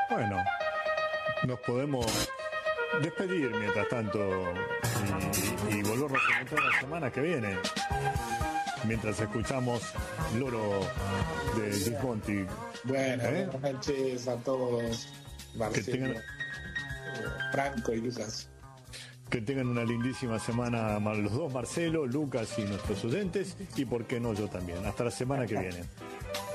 Bueno, nos podemos despedir mientras tanto y volvernos a encontrar la semana que viene. Mientras escuchamos Loro de Gismonti. Buenas noches a todos. Marcelo, Franco y Lucas. Que tengan una lindísima semana los dos, Marcelo, Lucas y nuestros oyentes, y por qué no yo también. Hasta la semana que viene.